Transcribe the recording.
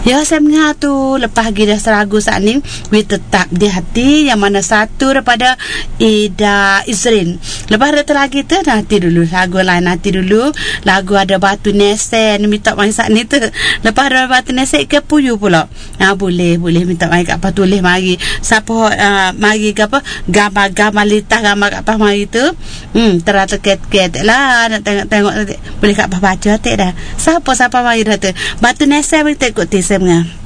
Ya saya mengalah tu lepas lagi dah seragu saat ni we tetap di hati yang mana satu daripada Ida Izrin. Lepas ada lagi tu nanti dulu lagu lain nanti dulu lagu ada batu nesen minta main saat ni tu. Lepas ada batu nesen ke puyu pula. Boleh minta main kat apa tulis mari siapa mari ke apa gambar litah gambar kat apa mari tu. Terata-ket lah nak tengok boleh kat apa baca tak dah. Siapa mari dah tu. Batu nesen kita ikut tisem ngah.